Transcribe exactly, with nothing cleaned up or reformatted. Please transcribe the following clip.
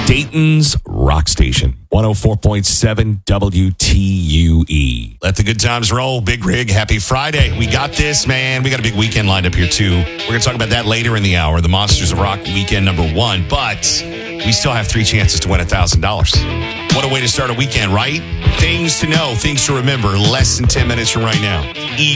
Dayton's Rock Station, one oh four point seven W T U E. Let the good times roll. Big Rig, happy Friday. We got this, man. We got a big weekend lined up here, too. We're going to talk about that later in the hour, the Monsters of Rock weekend number one. But we still have three chances to win one thousand dollars. What a way to start a weekend, right? Things to know, things to remember, less than ten minutes from right now. E